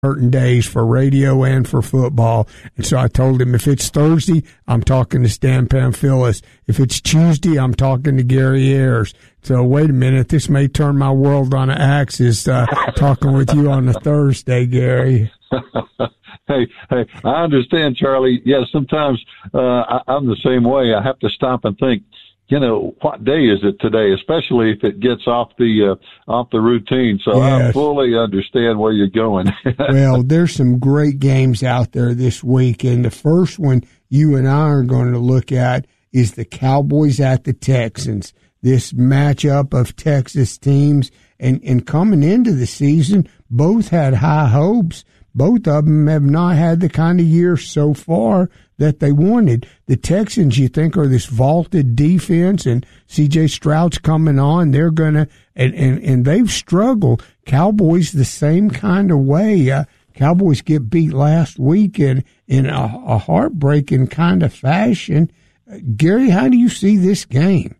certain days for radio and for football. And so I told him if it's Thursday, I'm talking to Stan Pamphilis. If it's Tuesday, I'm talking to Gary Ayers. So wait a minute, this may turn my world on an axis, talking with you on a Thursday, Gary. Hey, I understand, Charlie. Yeah, sometimes I'm the same way. I have to stop and think, what day is it today, especially if it gets off the routine. So yes. I fully understand where you're going. Well, there's some great games out there this week, and the first one you and I are going to look at is the Cowboys at the Texans. This matchup of Texas teams, and coming into the season, both had high hopes. Both of them have not had the kind of year so far that they wanted. The Texans, you think, are this vaulted defense, and C.J. Stroud's coming on. They're going to, and they've struggled. Cowboys the same kind of way. Cowboys get beat last week in a heartbreaking kind of fashion. Gary, how do you see this game?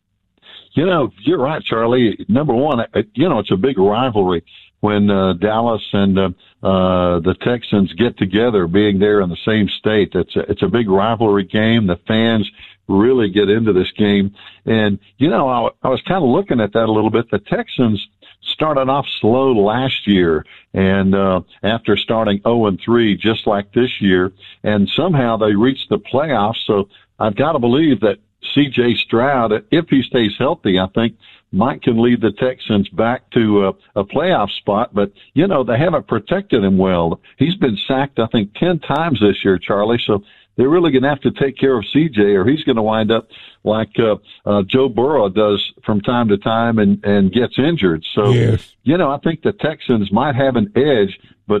You're right, Charlie. Number one, it's a big rivalry when Dallas and the Texans get together, being there in the same state. It's a big rivalry game. The fans really get into this game. And, I was kind of looking at that a little bit. The Texans started off slow last year, and after starting 0-3 just like this year, and somehow they reached the playoffs. So I've got to believe that C.J. Stroud, if he stays healthy, I think Mike can lead the Texans back to a playoff spot. But, they haven't protected him well. He's been sacked, I think, 10 times this year, Charlie. So they're really going to have to take care of C.J. or he's going to wind up like Joe Burrow does from time to time and gets injured. So, yes. I think the Texans might have an edge. But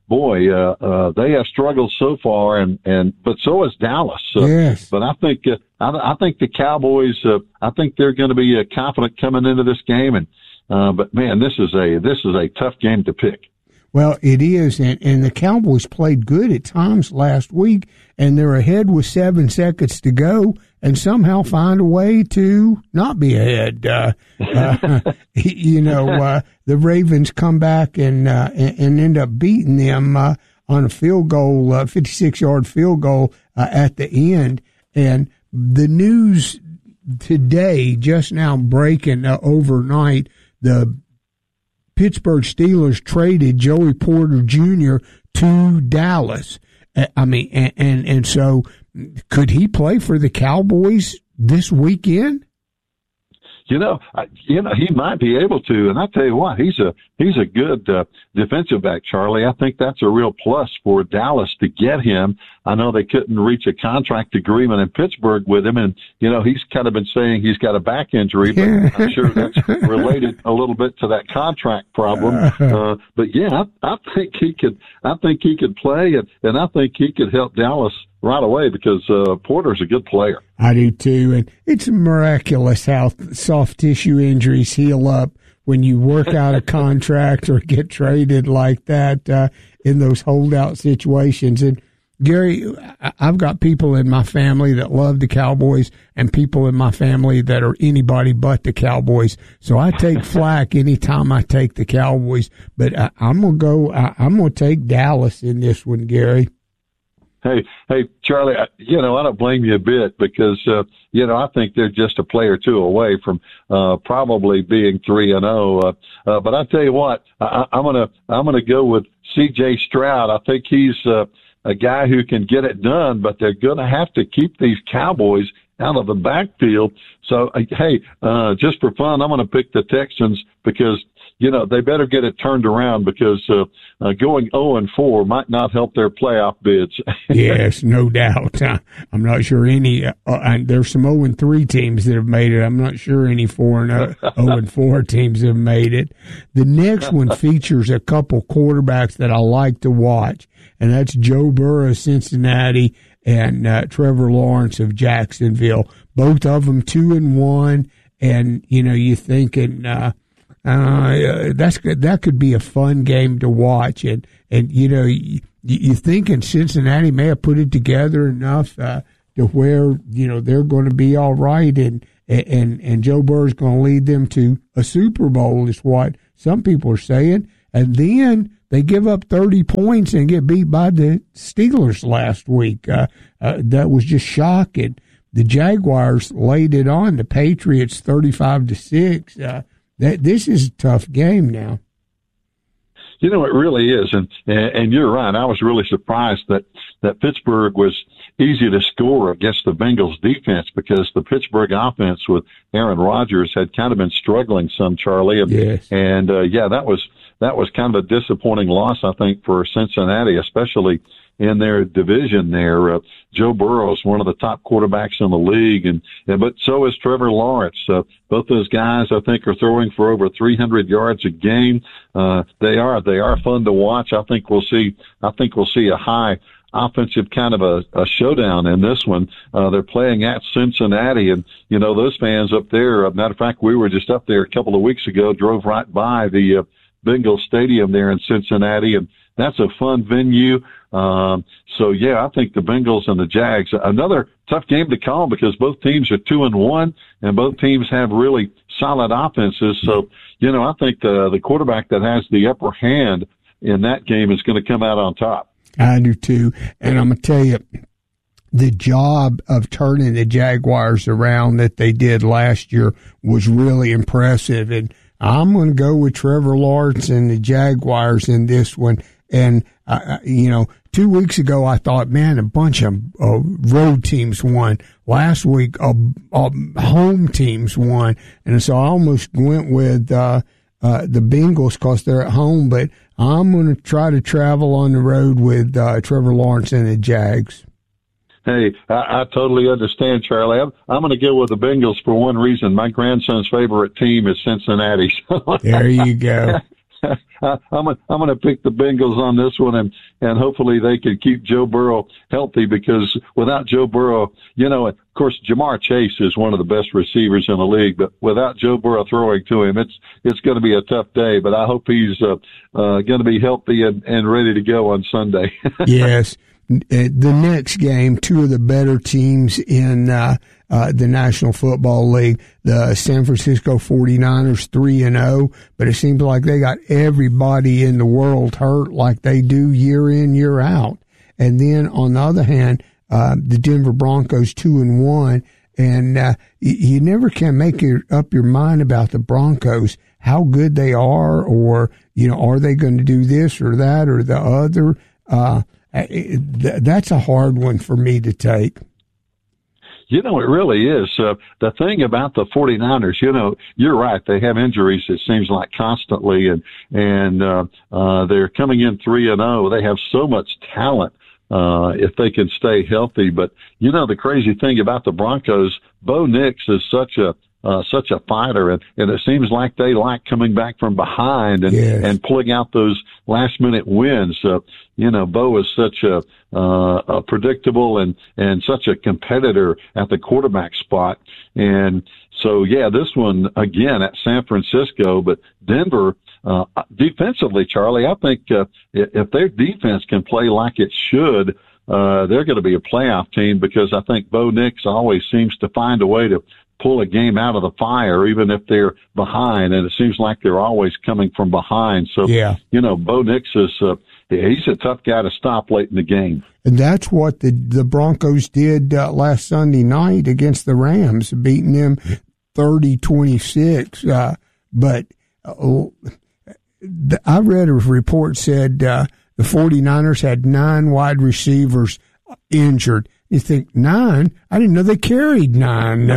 they have struggled so far, but so has Dallas. Yes. But I think the Cowboys. I think they're going to be confident coming into this game. And but man, this is a tough game to pick. Well, it is, and the Cowboys played good at times last week, and they're ahead with 7 seconds to go, and somehow find a way to not be ahead. The Ravens come back and end up beating them on a field goal, 56-yard field goal at the end. And the news today, just now breaking overnight, the Pittsburgh Steelers traded Joey Porter Jr. to Dallas. And so could he play for the Cowboys this weekend? He might be able to, and I tell you what, he's a good defensive back, Charlie. I think that's a real plus for Dallas to get him. I know they couldn't reach a contract agreement in Pittsburgh with him, and he's kind of been saying he's got a back injury, but I'm sure that's related a little bit to that contract problem. But yeah, I think he could play, and I think he could help Dallas right away because Porter's a good player. I do too, and it's miraculous how soft tissue injuries heal up when you work out a contract or get traded like that in those holdout situations. And Gary, I've got people in my family that love the Cowboys and people in my family that are anybody but the Cowboys. So I take flack anytime I take the Cowboys, but I'm going to take Dallas in this one, Gary. Hey, Charlie, I don't blame you a bit because, I think they're just a play or two away from probably being 3-0. But I tell you what, I'm gonna go with C.J. Stroud. I think he's a guy who can get it done, but they're going to have to keep these Cowboys out of the backfield. So, hey, just for fun, I'm going to pick the Texans because they better get it turned around because going 0-4 might not help their playoff bids. Yes, no doubt. I'm not sure any. There's some 0-3 teams that have made it. I'm not sure any 0-4 teams have made it. The next one features a couple quarterbacks that I like to watch, and that's Joe Burrow of Cincinnati and Trevor Lawrence of Jacksonville. Both of them 2-1, and you're thinking. That could be a fun game to watch, and you thinking Cincinnati may have put it together enough to where they're going to be all right, and Joe Burrow's going to lead them to a Super Bowl is what some people are saying. And then they give up 30 points and get beat by the Steelers last week. That was just shocking. The Jaguars laid it on the Patriots 35-6. This is a tough game now. You know, it really is. And you're right. I was really surprised that Pittsburgh was easy to score against the Bengals defense, because the Pittsburgh offense with Aaron Rodgers had kind of been struggling some, Charlie. Yes. And that was kind of a disappointing loss, I think, for Cincinnati, especially in their division there. Joe Burrow is one of the top quarterbacks in the league, but so is Trevor Lawrence. Both those guys, I think, are throwing for over 300 yards a game. They are fun to watch. I think we'll see a high offensive kind of a showdown in this one. They're playing at Cincinnati, and those fans up there. Matter of fact, we were just up there a couple of weeks ago. Drove right by the Bengals Stadium there in Cincinnati, and that's a fun venue. I think the Bengals and the Jags, another tough game to call, because both teams are 2-1 and both teams have really solid offenses. So, I think the quarterback that has the upper hand in that game is going to come out on top. I do too. And I'm going to tell you, the job of turning the Jaguars around that they did last year was really impressive. And I'm going to go with Trevor Lawrence and the Jaguars in this one. And, 2 weeks ago, I thought, man, a bunch of road teams won. Last week, home teams won. And so I almost went with the Bengals because they're at home. But I'm going to try to travel on the road with Trevor Lawrence and the Jags. Hey, I totally understand, Charlie. I'm going to go with the Bengals for one reason. My grandson's favorite team is Cincinnati. There you go. I'm going to pick the Bengals on this one, and hopefully they can keep Joe Burrow healthy, because without Joe Burrow, of course, Jamar Chase is one of the best receivers in the league, but without Joe Burrow throwing to him, it's going to be a tough day. But I hope he's going to be healthy and ready to go on Sunday. Yes. The next game, two of the better teams in the National Football League, the San Francisco 49ers 3-0, but it seems like they got everybody in the world hurt like they do year in, year out. And then on the other hand, the Denver Broncos 2-1, and you never can make up your mind about the Broncos, how good they are, or are they going to do this or that or the other? That's a hard one for me to take. It really is. The thing about the 49ers, you're right. They have injuries, it seems like, constantly, and they're coming in 3-0. They have so much talent if they can stay healthy. But, the crazy thing about the Broncos, Bo Nix is such a fighter, and it seems like they like coming back from behind and pulling out those last minute wins. Bo is such a predictable and such a competitor at the quarterback spot. And so, this one again at San Francisco, but Denver, defensively, Charlie, I think, if their defense can play like it should, they're going to be a playoff team, because I think Bo Nix always seems to find a way to pull a game out of the fire, even if they're behind, and it seems like they're always coming from behind. So, Bo Nix is he's a tough guy to stop late in the game. And that's what the Broncos did last Sunday night against the Rams, beating them 30-26. But I read a report said the 49ers had 9 wide receivers injured. You think 9? I didn't know they carried 9.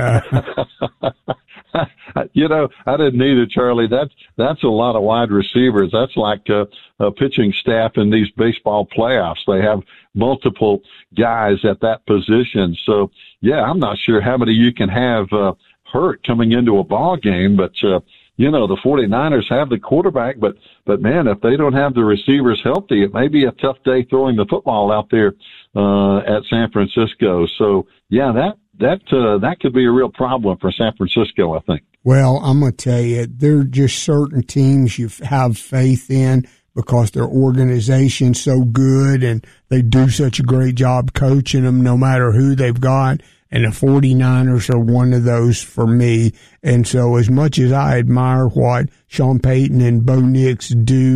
I didn't either, Charlie. That's a lot of wide receivers. That's like a pitching staff in these baseball playoffs. They have multiple guys at that position. So, I'm not sure how many you can have hurt coming into a ball game, but the 49ers have the quarterback, but man, if they don't have the receivers healthy, it may be a tough day throwing the football out there at San Francisco. So, that could be a real problem for San Francisco, I think. Well, I'm going to tell you, there are just certain teams you have faith in because their organization's so good and they do such a great job coaching them no matter who they've got. And the 49ers are one of those for me. And so as much as I admire what Sean Payton and Bo Nix do,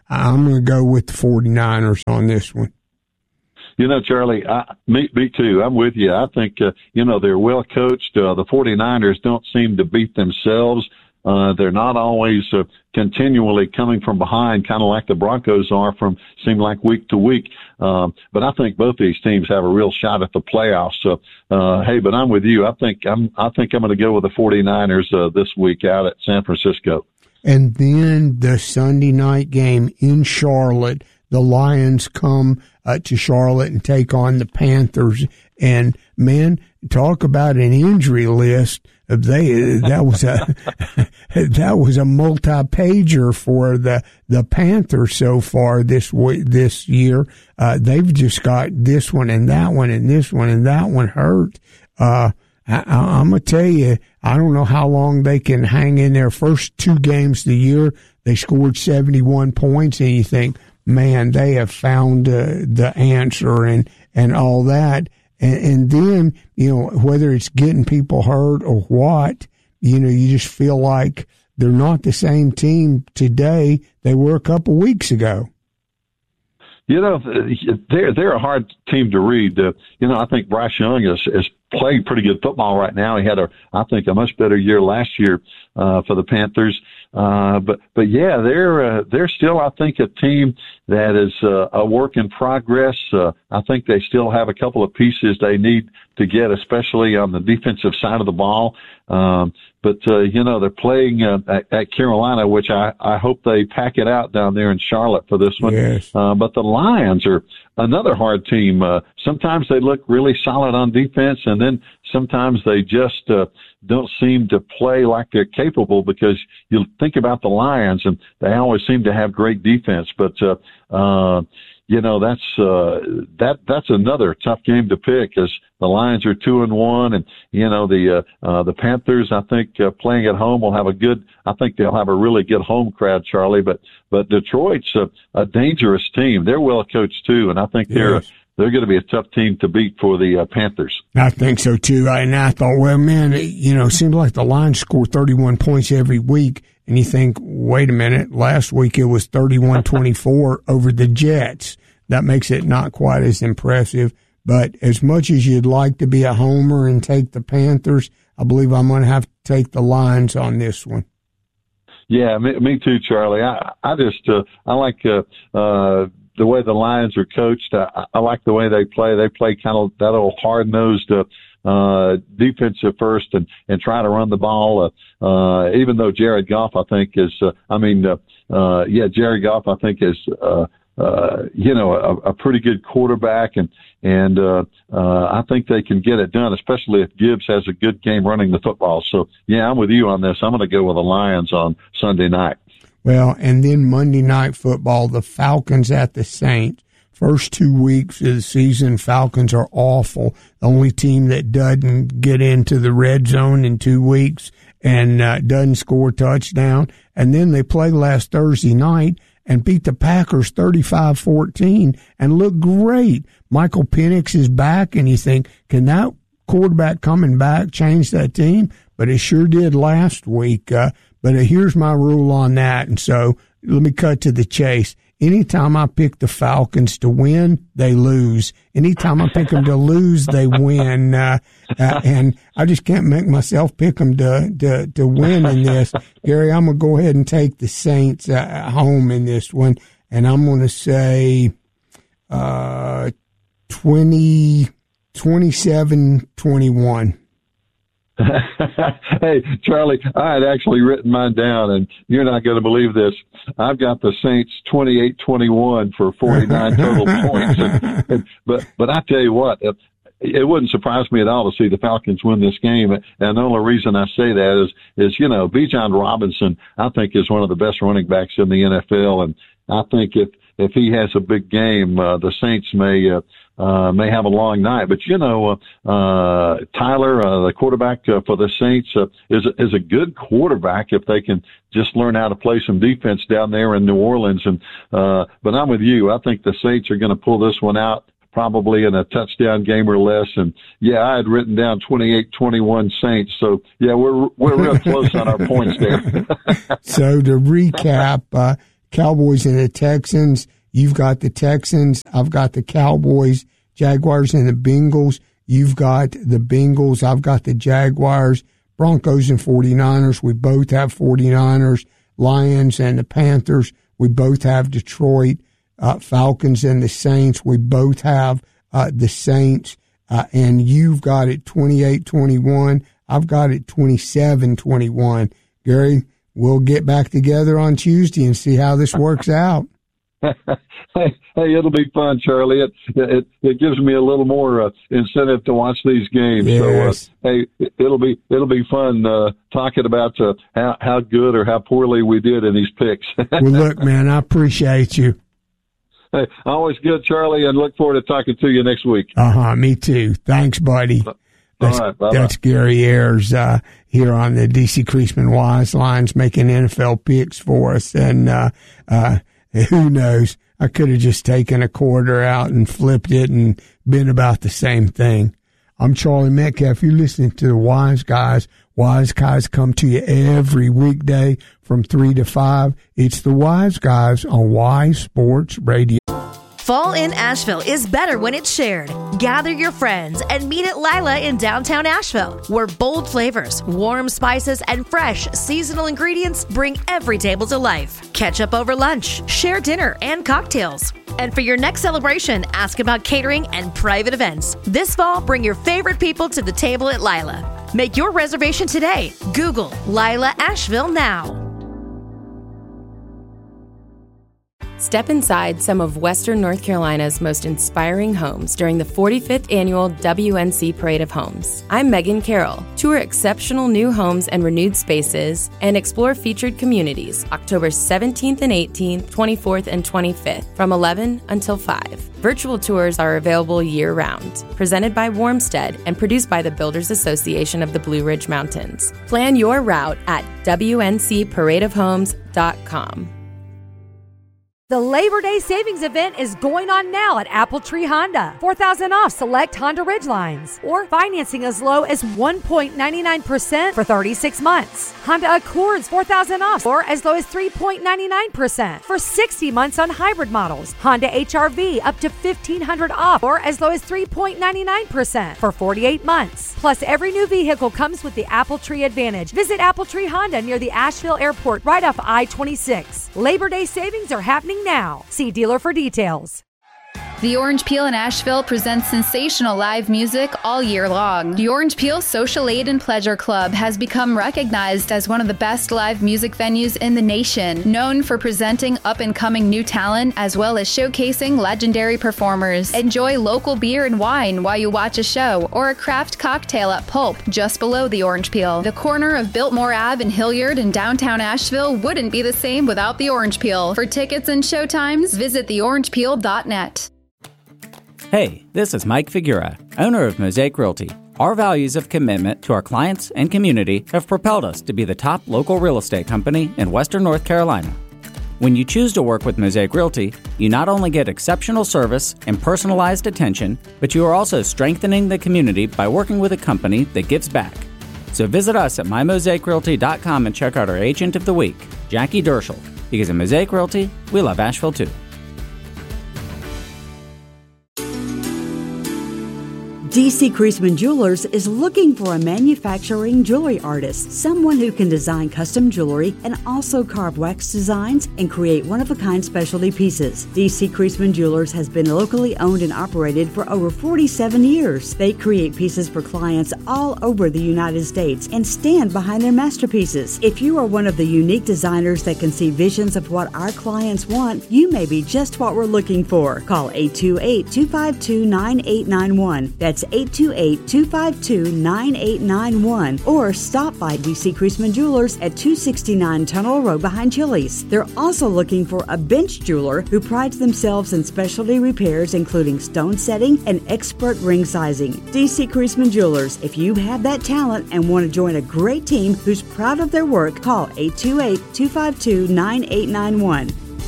I'm going to go with the 49ers on this one. You know, Charlie, me too. I'm with you. I think, they're well coached. The 49ers don't seem to beat themselves. They're not always continually coming from behind, kind of like the Broncos seem like week to week. But I think both these teams have a real shot at the playoffs. So, but I'm with you. I think I'm going to go with the 49ers this week out at San Francisco. And then the Sunday night game in Charlotte, the Lions come to Charlotte and take on the Panthers. And man, talk about an injury list. That was a multi-pager for the Panthers so far this year. They've just got this one and that one and this one and that one hurt. I'm gonna tell you, I don't know how long they can hang in their first two games of the year. They scored 71 points, and you think, man, they have found the answer and all that. And then, whether it's getting people hurt or what, you just feel like they're not the same team today they were a couple weeks ago. They're a hard team to read. I think Bryce Young is playing pretty good football right now. He had I think a much better year last year for the Panthers. But yeah, they're still, I think, a team that is a work in progress. I think they still have a couple of pieces they need to get, especially on the defensive side of the ball. But they're playing at Carolina, which I hope they pack it out down there in Charlotte for this one. Yes. But the Lions are another hard team. Sometimes they look really solid on defense, and then sometimes they just don't seem to play like they're capable, because you think about the Lions and they always seem to have great defense. But that's another tough game to pick, as the Lions are 2-1, and the Panthers, I think, playing at home I think they'll have a really good home crowd, Charlie. But Detroit's a dangerous team. They're well coached too, and I think they're going to be a tough team to beat for the Panthers. I think so too. And I thought, well, man, it seemed like the Lions score 31 points every week. And you think, wait a minute, last week it was 31-24 over the Jets. That makes it not quite as impressive. But as much as you'd like to be a homer and take the Panthers, I believe I'm going to have to take the Lions on this one. Yeah, me too, Charlie. I just I like the way the Lions are coached. I like the way they play. They play kind of that old hard-nosed defensive first and try to run the ball. Even though Jared Goff, I think, Jared Goff, I think, is a pretty good quarterback, and I think they can get it done, especially if Gibbs has a good game running the football. So yeah, I'm with you on this. I'm going to go with the Lions on Sunday night. Well, and then Monday Night Football, the Falcons at the Saints. First 2 weeks of the season, Falcons are awful. The only team that doesn't get into the red zone in 2 weeks and doesn't score a touchdown. And then they play last Thursday night and beat the Packers 35-14 and look great. Michael Penix is back, and you think, can that quarterback coming back change that team? But it sure did last week. But here's my rule on that, and so let me cut to the chase. Anytime I pick the Falcons to win, they lose. Anytime I pick them to lose, they win. And I just can't make myself pick them to win in this. Gary, I'm going to go ahead and take the Saints home in this one, and I'm going to say 27-21. Hey, Charlie, I had actually written mine down, and you're not going to believe this. I've got the Saints 28-21 for 49 total points. But I tell you what, it wouldn't surprise me at all to see the Falcons win this game. And the only reason I say that is Bijan Robinson, I think, is one of the best running backs in the NFL. And I think if he has a big game, the Saints may have a long night. But Tyler, the quarterback for the Saints, is a good quarterback if they can just learn how to play some defense down there in New Orleans. And but I'm with you. I think the Saints are going to pull this one out, probably in a touchdown game or less. And yeah, I had written down 28-21 Saints. So yeah, we're real close on our points there. So to recap, Cowboys and the Texans. You've got the Texans. I've got the Cowboys, Jaguars, and the Bengals. You've got the Bengals. I've got the Jaguars, Broncos, and 49ers. We both have 49ers. Lions and the Panthers. We both have Detroit. Falcons and the Saints. We both have the Saints. And you've got it 28-21. I've got it 27-21. Gary, we'll get back together on Tuesday and see how this works out. Hey, it'll be fun, Charlie. It gives me a little more incentive to watch these games. Yes. So, hey, it'll be fun talking about how good or how poorly we did in these picks. Well, look, man, I appreciate you. Hey, always good, Charlie, and look forward to talking to you next week. Me too. Thanks, buddy. That's, all right, bye-bye. That's Gary Ayers here on the DC Creasman Wise Lines making NFL picks for us. And who knows? I could have just taken a quarter out and flipped it and been about the same thing. I'm Charlie Metcalf. You're listening to the Wise Guys. Wise Guys come to you every weekday from 3 to 5. It's the Wise Guys on Wise Sports Radio. Fall in Asheville is better when it's shared. Gather your friends and meet at Lila in downtown Asheville, where bold flavors, warm spices, and fresh seasonal ingredients bring every table to life. Catch up over lunch, share dinner and cocktails. And for your next celebration, ask about catering and private events. This fall, bring your favorite people to the table at Lila. Make your reservation today. Google Lila Asheville now. Step inside some of Western North Carolina's most inspiring homes during the 45th annual WNC Parade of Homes. I'm Megan Carroll. Tour exceptional new homes and renewed spaces and explore featured communities October 17th and 18th, 24th and 25th from 11 until 5. Virtual tours are available year-round. Presented by Warmstead and produced by the Builders Association of the Blue Ridge Mountains. Plan your route at WNCParadeofHomes.com. The Labor Day Savings Event is going on now at Apple Tree Honda. $4,000 off select Honda Ridgelines, or financing as low as 1.99% for 36 months. Honda Accords $4,000 off, or as low as 3.99% for 60 months on hybrid models. Honda HR-V up to $1,500 off, or as low as 3.99% for 48 months. Plus, every new vehicle comes with the Apple Tree Advantage. Visit Apple Tree Honda near the Asheville Airport, right off I-26. Labor Day savings are happening now. See dealer for details. The Orange Peel in Asheville presents sensational live music all year long. The Orange Peel Social Aid and Pleasure Club has become recognized as one of the best live music venues in the nation, known for presenting up-and-coming new talent as well as showcasing legendary performers. Enjoy local beer and wine while you watch a show, or a craft cocktail at Pulp, just below the Orange Peel. The corner of Biltmore Ave and Hilliard in downtown Asheville wouldn't be the same without the Orange Peel. For tickets and showtimes, visit theorangepeel.net. Hey, this is Mike Figura, owner of Mosaic Realty. Our values of commitment to our clients and community have propelled us to be the top local real estate company in Western North Carolina. When you choose to work with Mosaic Realty, you not only get exceptional service and personalized attention, but you are also strengthening the community by working with a company that gives back. So visit us at mymosaicrealty.com and check out our Agent of the Week, Jackie Derschel, because at Mosaic Realty, we love Asheville too. DC Creasman Jewelers is looking for a manufacturing jewelry artist, someone who can design custom jewelry and also carve wax designs and create one-of-a-kind specialty pieces. DC Creasman Jewelers has been locally owned and operated for over 47 years. They create pieces for clients all over the United States and stand behind their masterpieces. If you are one of the unique designers that can see visions of what our clients want, you may be just what we're looking for. Call 828-252-9891. That's 828-252-9891, or stop by DC Creasman Jewelers at 269 Tunnel Road behind Chili's. They're also looking for a bench jeweler who prides themselves in specialty repairs, including stone setting and expert ring sizing. DC Creasman Jewelers, if you have that talent and want to join a great team who's proud of their work, call 828-252-9891.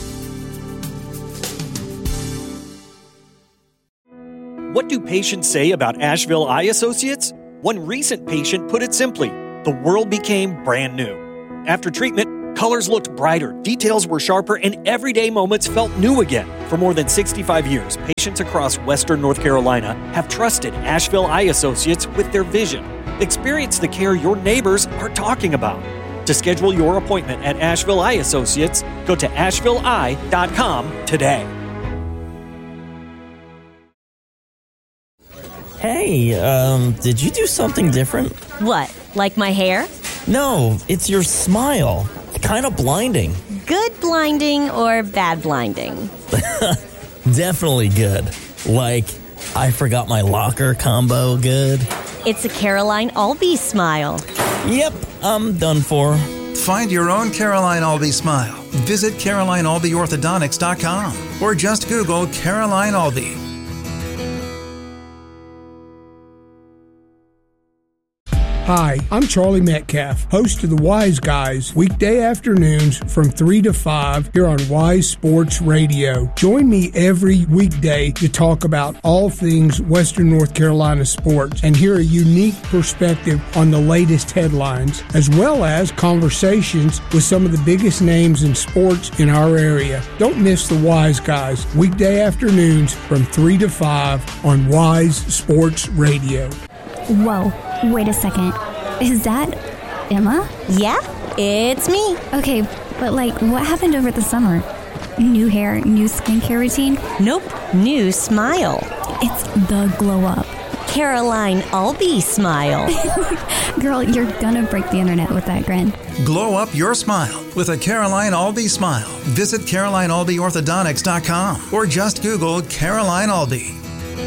What do patients say about Asheville Eye Associates? One recent patient put it simply, the world became brand new. After treatment, Colors looked brighter, details were sharper, and everyday moments felt new again. For more than 65 years, patients across Western North Carolina have trusted Asheville Eye Associates with their vision. Experience the care your neighbors are talking about. To schedule your appointment at Asheville Eye Associates, go to ashevilleeye.com today. Hey, did you do something different? What, like my hair? No, it's your smile. Kind of blinding. Good blinding or bad blinding? Definitely good. Like, I forgot my locker combo good. It's a Caroline Albee smile. Yep, I'm done for. Find your own Caroline Albee smile. Visit CarolineAlbeeOrthodontics.com or just Google Caroline Albee. Hi, I'm Charlie Metcalf, host of the Wise Guys, weekday afternoons from 3 to 5 here on Wise Sports Radio. Join me every weekday to talk about all things Western North Carolina sports and hear a unique perspective on the latest headlines, as well as conversations with some of the biggest names in sports in our area. Don't miss the Wise Guys, weekday afternoons from 3 to 5 on Wise Sports Radio. Whoa, wait a second. Is that Emma? Yeah, it's me. Okay, but what happened over the summer? New hair, new skincare routine? Nope, new smile. It's the glow up. Caroline Albee smile. Girl, you're gonna break the internet with that grin. Glow up your smile with a Caroline Albee smile. Visit CarolineAlbeeOrthodontics.com or just Google Caroline Albee.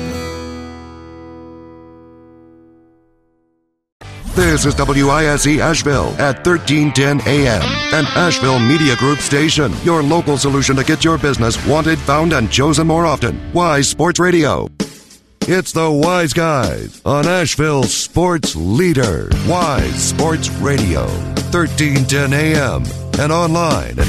This is WISE Asheville at 1310 AM, an Asheville Media Group station. Your local solution to get your business wanted, found, and chosen more often. Wise Sports Radio. It's the Wise Guys on Asheville's sports leader. Wise Sports Radio, 1310 AM, and online at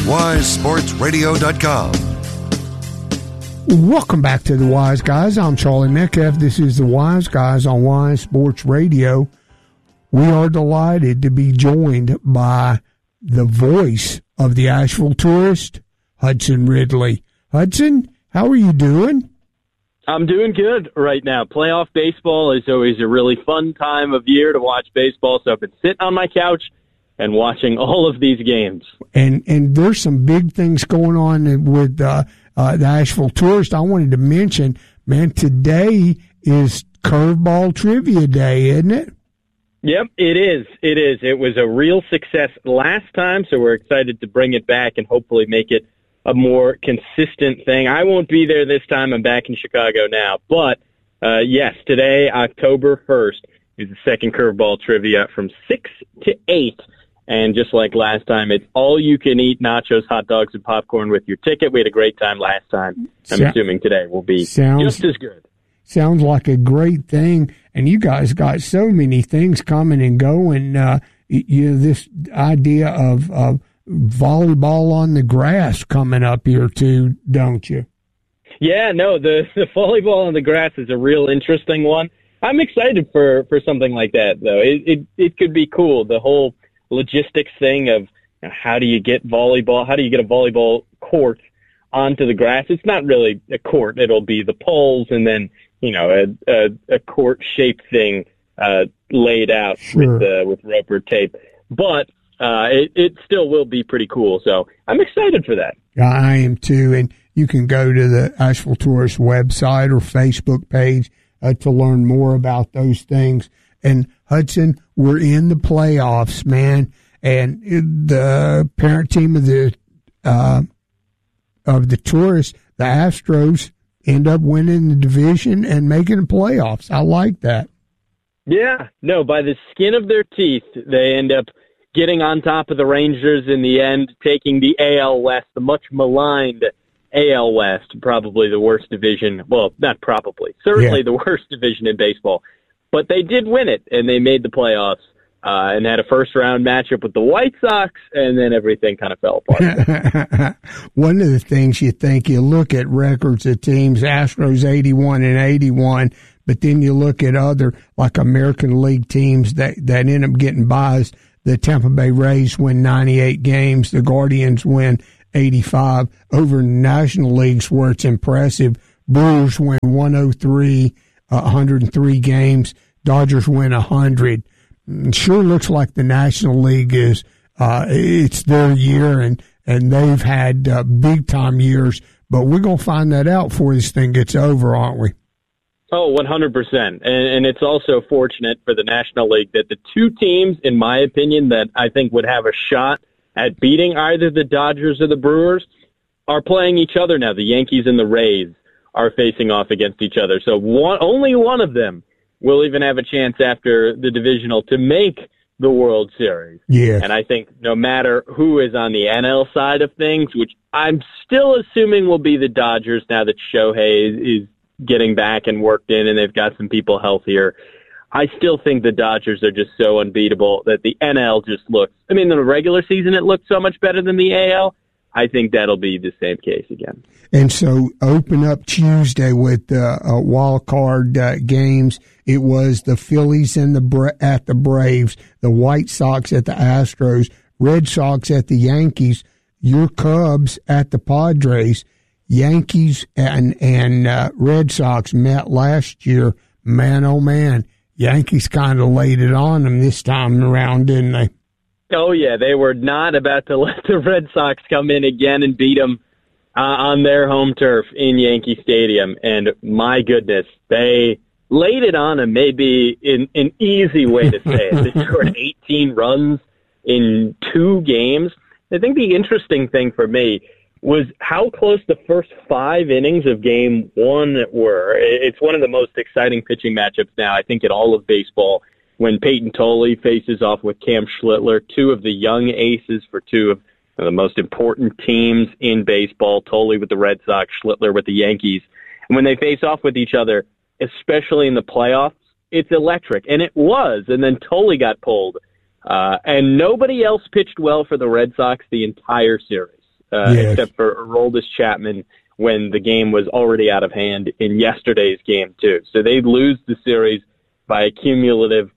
wisesportsradio.com. Welcome back to the Wise Guys. I'm Charlie Metcalf. This is the Wise Guys on Wise Sports Radio. We are delighted to be joined by the voice of the Asheville Tourist, Hudson Ridley. Hudson, how are you doing? I'm doing good right now. Playoff baseball is always a really fun time of year to watch baseball, so I've been sitting on my couch and watching all of these games. And there's some big things going on with the Asheville Tourist. I wanted to mention, man, today is Curveball Trivia Day, isn't it? Yep, it is. It is. It was a real success last time, so we're excited to bring it back and hopefully make it a more consistent thing. I won't be there this time. I'm back in Chicago now. But, yes, today, October 1st, is the second Curveball Trivia from 6 to 8. And just like last time, it's all-you-can-eat nachos, hot dogs, and popcorn with your ticket. We had a great time last time. I'm assuming today will be just as good. Sounds like a great thing, and you guys got so many things coming and going. This idea of volleyball on the grass coming up here too, don't you? Yeah, no, the volleyball on the grass is a real interesting one. I'm excited for something like that, though. It could be cool. The whole logistics thing of how do you get a volleyball court onto the grass? It's not really a court. It'll be the poles and then a court-shaped thing laid out with rope tape. But it still will be pretty cool. So I'm excited for that. I am too. And you can go to the Asheville Tourist website or Facebook page to learn more about those things. And Hudson, we're in the playoffs, man. And the parent team of the Tourists, the Astros, end up winning the division and making the playoffs. I like that. Yeah, no, by the skin of their teeth, they end up getting on top of the Rangers in the end, taking the AL West, the much maligned AL West, probably the worst division. Well, not probably, certainly the worst division in baseball. But they did win it, and they made the playoffs. And had a first-round matchup with the White Sox, and then everything kind of fell apart. One of the things you look at records of teams, Astros 81-81, but then you look at other, like American League teams that end up getting buys. The Tampa Bay Rays win 98 games. The Guardians win 85. Over in the National Leagues, where it's impressive, Brewers win 103 games. Dodgers win 100. It sure looks like the National League is it's their year, and they've had big-time years. But we're going to find that out before this thing gets over, aren't we? Oh, 100%. And it's also fortunate for the National League that the two teams, in my opinion, that I think would have a shot at beating either the Dodgers or the Brewers are playing each other now. The Yankees and the Rays are facing off against each other. So only one of them will even have a chance after the divisional to make the World Series. Yeah. And I think no matter who is on the NL side of things, which I'm still assuming will be the Dodgers now that Shohei is getting back and worked in and they've got some people healthier, I still think the Dodgers are just so unbeatable that the NL just looks, I mean, in the regular season it looked so much better than the AL. I think that'll be the same case again. And so open up Tuesday with wild card games. It was the Phillies and at the Braves, the White Sox at the Astros, Red Sox at the Yankees, your Cubs at the Padres. Yankees and Red Sox met last year. Man, oh man, Yankees kind of laid it on them this time around, didn't they? Oh, yeah, they were not about to let the Red Sox come in again and beat them on their home turf in Yankee Stadium. And my goodness, they laid it on them, maybe in an easy way to say it. They scored 18 runs in 2 games. I think the interesting thing for me was how close the first 5 innings of Game 1 were. It's one of the most exciting pitching matchups now, I think, in all of baseball, when Peyton Tolley faces off with Cam Schlittler, 2 of the young aces for 2 of the most important teams in baseball, Tolley with the Red Sox, Schlittler with the Yankees. And when they face off with each other, especially in the playoffs, it's electric. And it was. And then Tolley got pulled. And nobody else pitched well for the Red Sox the entire series, except for Aroldis Chapman when the game was already out of hand in yesterday's game, too. So they lose the series by a cumulative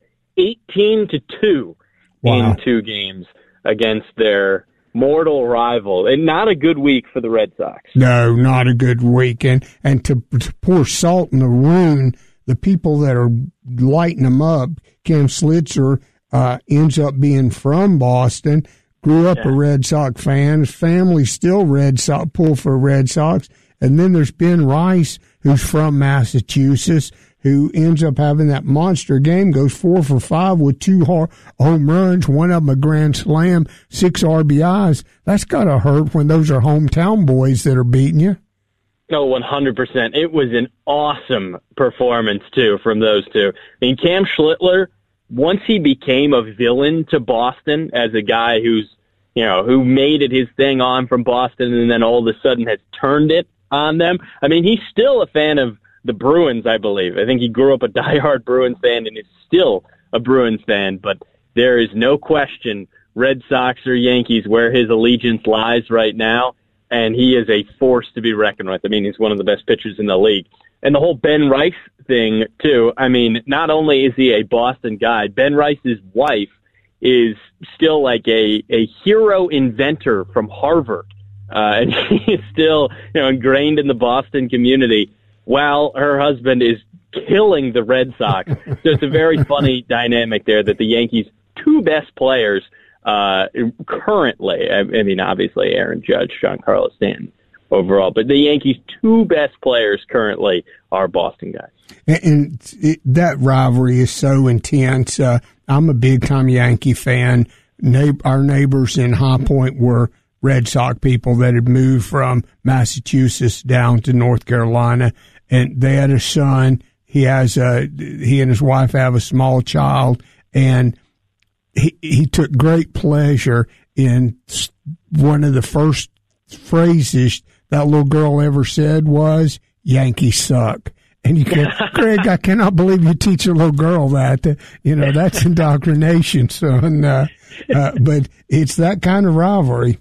18-2 in 2 games against their mortal rival. And not a good week for the Red Sox. No, not a good week. And to pour salt in the wound, the people that are lighting them up, Cam Schlittler ends up being from Boston, grew up a Red Sox fan, his family's still Red Sox, pull for Red Sox. And then there's Ben Rice, who's from Massachusetts, who ends up having that monster game, goes 4 for 5 with 2 home runs, one of them a grand slam, 6 RBIs. That's got to hurt when those are hometown boys that are beating you. No, 100%. It was an awesome performance, too, from those two. I mean, Cam Schlittler, once he became a villain to Boston as a guy who made it his thing on from Boston and then all of a sudden has turned it on them. I mean, he's still a fan of the Bruins, I believe. I think he grew up a diehard Bruins fan and is still a Bruins fan, but there is no question, Red Sox or Yankees, where his allegiance lies right now, and he is a force to be reckoned with. I mean, he's one of the best pitchers in the league. And the whole Ben Rice thing, too, I mean, not only is he a Boston guy, Ben Rice's wife is still like a hero inventor from Harvard, and she is still ingrained in the Boston community, while her husband is killing the Red Sox. So it's a very funny dynamic there that the Yankees' 2 best players currently, I mean, obviously Aaron Judge, Giancarlo Stanton overall, but the Yankees' 2 best players currently are Boston guys. And that rivalry is so intense. I'm a big-time Yankee fan. Our neighbors in High Point were Red Sox people that had moved from Massachusetts down to North Carolina, and they had a son. He and his wife have a small child, and he took great pleasure in one of the first phrases that little girl ever said was, "Yankees suck." And you can, Craig, I cannot believe you teach a little girl that. That's indoctrination, son. But it's that kind of rivalry.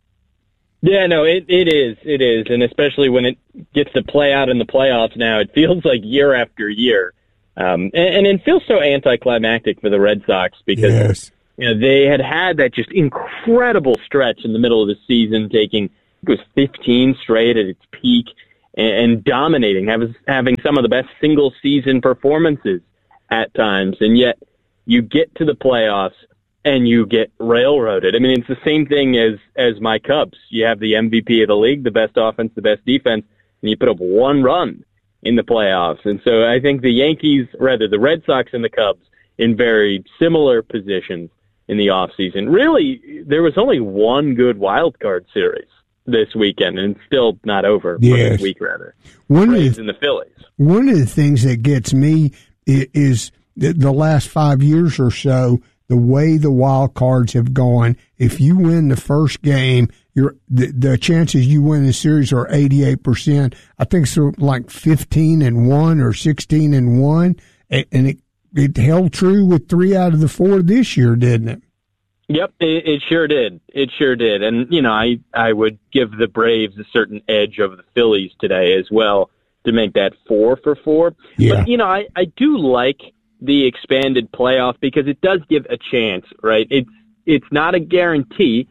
Yeah, no, it is. It is. And especially when it gets to play out in the playoffs now, it feels like year after year. And it feels so anticlimactic for the Red Sox because they had that just incredible stretch in the middle of the season, taking, it was 15 straight at its peak and dominating, having some of the best single season performances at times. And yet you get to the playoffs and you get railroaded. I mean, it's the same thing as my Cubs. You have the MVP of the league, the best offense, the best defense, and you put up one run in the playoffs. And so I think the Red Sox and the Cubs in very similar positions in the offseason. Really, there was only one good wild card series this weekend, and it's still not over. Yes. This week, rather. Braves and the Phillies. One of the things that gets me is the last 5 years or so, the way the wild cards have gone. If you win the first game, the chances you win the series are 88%. I think it's like 15-1 or 16-1, and it held true with 3 out of the 4 this year, didn't it? Yep, it sure did. It sure did. And, I would give the Braves a certain edge over the Phillies today as well to make that 4 for 4. Yeah. But, I do like the expanded playoff because it does give a chance, right? It's not a guarantee,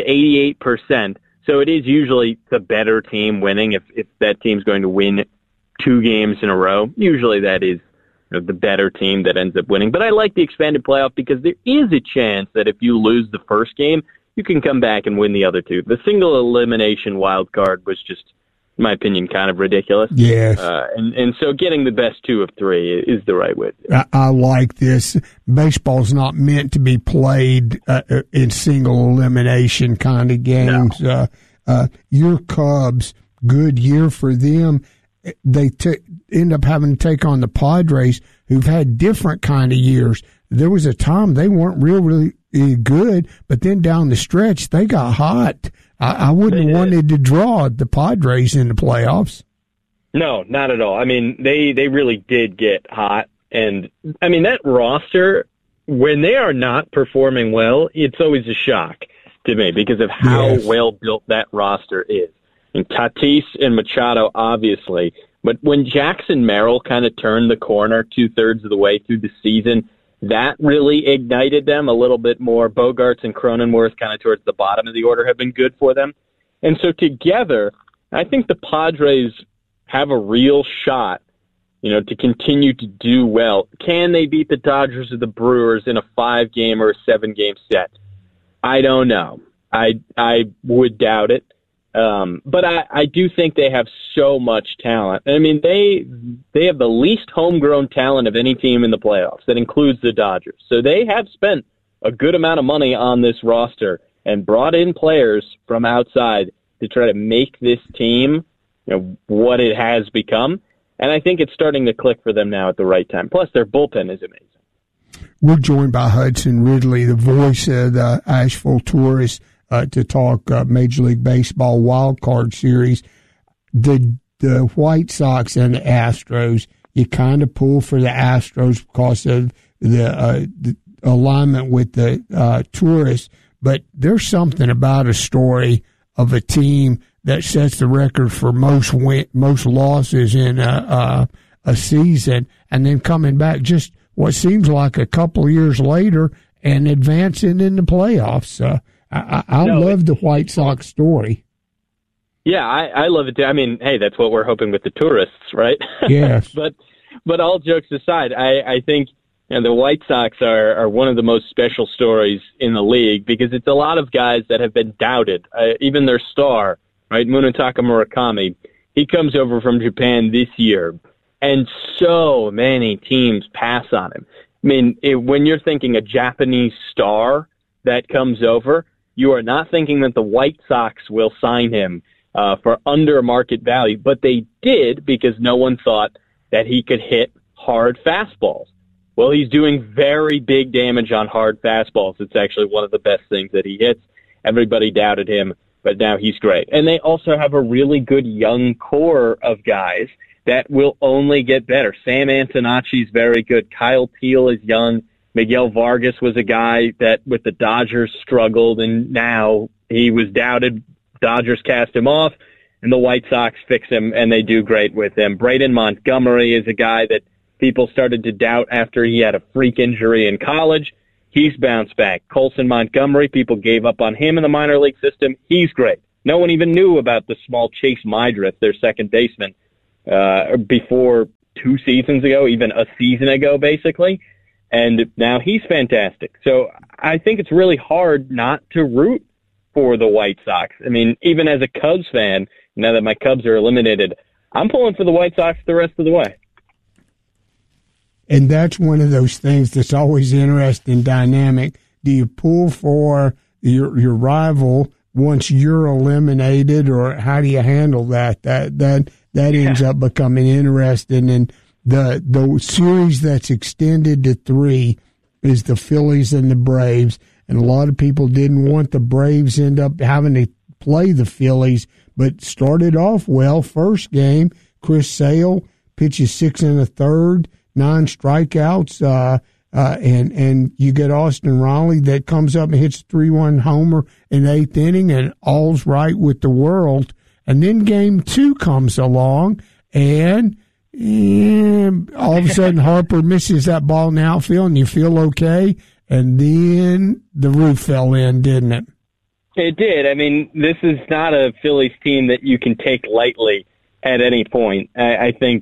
88%. So it is usually the better team winning. If that team's going to win 2 games in a row, usually that is the better team that ends up winning. But I like the expanded playoff because there is a chance that if you lose the first game, you can come back and win the other 2. The single elimination wild card was just, in my opinion, kind of ridiculous. Yes. And so getting the best 2 of 3 is the right way to do it. I like this. Baseball's not meant to be played in single elimination kind of games. No. Your Cubs, good year for them. They end up having to take on the Padres, who've had different kind of years. There was a time they weren't really good, but then down the stretch, they got hot. I wouldn't have wanted to draw the Padres in the playoffs. No, not at all. I mean, they really did get hot. And, I mean, that roster, when they are not performing well, it's always a shock to me because of how well built that roster is. And Tatis and Machado, obviously. But when Jackson Merrill kind of turned the corner 2/3 of the way through the season, that really ignited them a little bit more. Bogarts and Cronenworth kind of towards the bottom of the order have been good for them. And so together, I think the Padres have a real shot, to continue to do well. Can they beat the Dodgers or the Brewers in a 5-game or a 7-game set? I don't know. I would doubt it. But I do think they have so much talent. I mean, they have the least homegrown talent of any team in the playoffs. That includes the Dodgers. So they have spent a good amount of money on this roster and brought in players from outside to try to make this team, what it has become. And I think it's starting to click for them now at the right time. Plus, their bullpen is amazing. We're joined by Hudson Ridley, the voice of the Asheville Tourists, to talk Major League Baseball wild card series. The White Sox and the Astros, you kind of pull for the Astros because of the alignment with the Tourists, but there's something about a story of a team that sets the record for most losses in a season, and then coming back just what seems like a couple of years later and advancing in the playoffs. I love the White Sox story. Yeah, I love it too. I mean, hey, that's what we're hoping with the Tourists, right? Yes. But all jokes aside, I think the White Sox are one of the most special stories in the league because it's a lot of guys that have been doubted, even their star, right? Munetaka Murakami. He comes over from Japan this year, and so many teams pass on him. I mean, when you're thinking a Japanese star that comes over, you are not thinking that the White Sox will sign him for under market value, but they did because no one thought that he could hit hard fastballs. Well, he's doing very big damage on hard fastballs. It's actually one of the best things that he hits. Everybody doubted him, but now he's great. And they also have a really good young core of guys that will only get better. Sam Antonacci's very good. Kyle Teel is young. Miguel Vargas was a guy that with the Dodgers struggled, and now he was doubted. Dodgers cast him off, and the White Sox fix him, and they do great with him. Braden Montgomery is a guy that people started to doubt after he had a freak injury in college. He's bounced back. Colson Montgomery, people gave up on him in the minor league system. He's great. No one even knew about the small Chase Mydrith, their second baseman, before 2 seasons ago, even a season ago, basically. And now he's fantastic. So I think it's really hard not to root for the White Sox. I mean, even as a Cubs fan, now that my Cubs are eliminated, I'm pulling for the White Sox the rest of the way. And that's one of those things that's always interesting, dynamic. Do you pull for your rival once you're eliminated, or how do you handle that? That ends up becoming interesting. And the series that's extended to 3 is the Phillies and the Braves. And a lot of people didn't want the Braves end up having to play the Phillies, but started off well. First game, Chris Sale pitches 6 1/3, 9 strikeouts, and you get Austin Riley that comes up and hits a 3-1 homer in the 8th inning, and all's right with the world. And then game 2 comes along, and all of a sudden Harper misses that ball in the outfield, and you feel okay. And then the roof fell in, didn't it? It did. I mean, this is not a Phillies team that you can take lightly at any point. I think,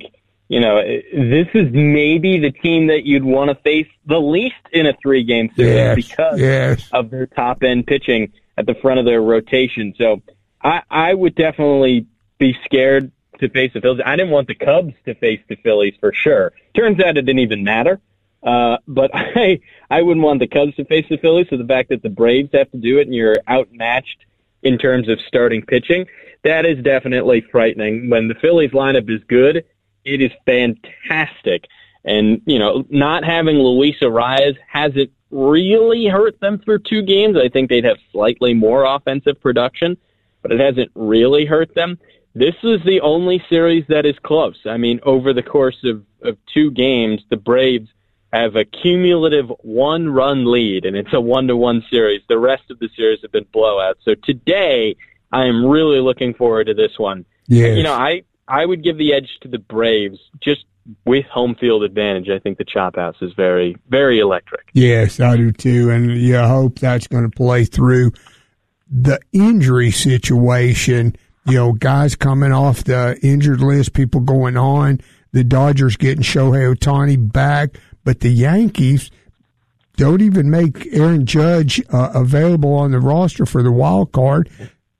this is maybe the team that you'd want to face the least in a 3-game series because of their top-end pitching at the front of their rotation. So I would definitely be scared to face the Phillies. I didn't want the Cubs to face the Phillies for sure. Turns out it didn't even matter. But I wouldn't want the Cubs to face the Phillies. So the fact that the Braves have to do it and you're outmatched in terms of starting pitching, that is definitely frightening. When the Phillies lineup is good, it is fantastic. And, not having Luis Arias hasn't really hurt them through 2 games. I think they'd have slightly more offensive production, but it hasn't really hurt them. This is the only series that is close. I mean, over the course of 2 games, the Braves have a cumulative 1-run lead, and it's a 1-1 series. The rest of the series have been blowouts. So today, I am really looking forward to this one. Yes. I would give the edge to the Braves just with home field advantage. I think the Chop House is very, very electric. Yes, I do too, and you hope that's going to play through. The injury situation, guys coming off the injured list, people going on, the Dodgers getting Shohei Ohtani back, but the Yankees don't even make Aaron Judge available on the roster for the wild card,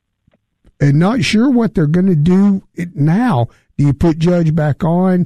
and not sure what they're going to do now. Do you put Judge back on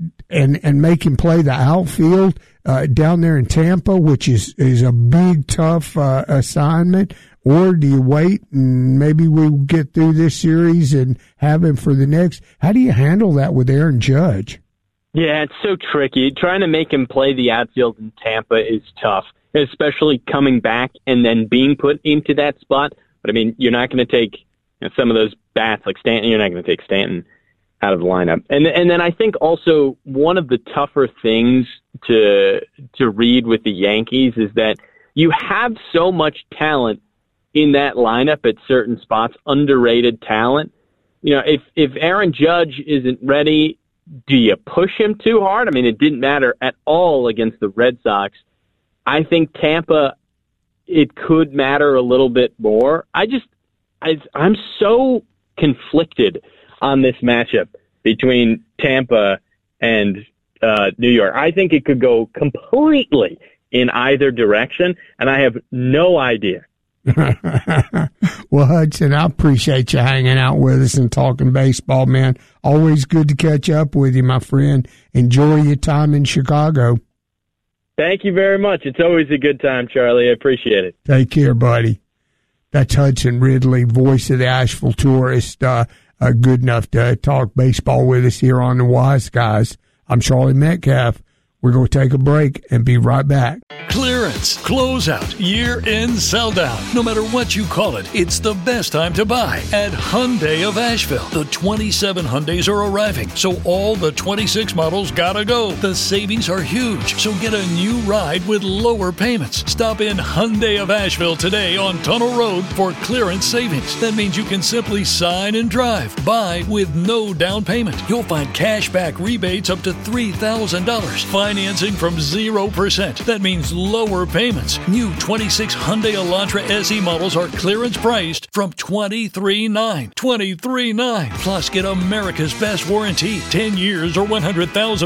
and make him play the outfield down there in Tampa, which is a big, tough assignment? Or do you wait and maybe we'll get through this series and have him for the next? How do you handle that with Aaron Judge? Yeah, it's so tricky. Trying to make him play the outfield in Tampa is tough, especially coming back and then being put into that spot. But, I mean, you're not going to take some of those bats like Stanton. You're not going to take Stanton out of the lineup. And then I think also one of the tougher things to read with the Yankees is that you have so much talent in that lineup at certain spots, underrated talent. If Aaron Judge isn't ready, do you push him too hard? I mean, it didn't matter at all against the Red Sox. I think Tampa, it could matter a little bit more. I'm so conflicted on this matchup between Tampa and New York. I think it could go completely in either direction, and I have no idea. Well, Hudson, I appreciate you hanging out with us and talking baseball, man. Always good to catch up with you, my friend. Enjoy your time in Chicago. Thank you very much. It's always a good time, Charlie. I appreciate it. Take care, buddy. That's Hudson Ridley, voice of the Asheville Tourist, good enough to talk baseball with us here on the Wise Guys. I'm Charlie Metcalf. We're going to take a break and be right back. Clearance, closeout, year-end sell-down. No matter what you call it, it's the best time to buy at Hyundai of Asheville. The 27 Hyundais are arriving, so all the 26 models gotta go. The savings are huge, so get a new ride with lower payments. Stop in Hyundai of Asheville today on Tunnel Road for clearance savings. That means you can simply sign and drive. Buy with no down payment. You'll find cash back rebates up to $3,000. financing from 0%. That means lower payments. New 26 Hyundai Elantra SE models are clearance priced from $23,900. $23,900. Plus, get America's best warranty, 10 years or 100,000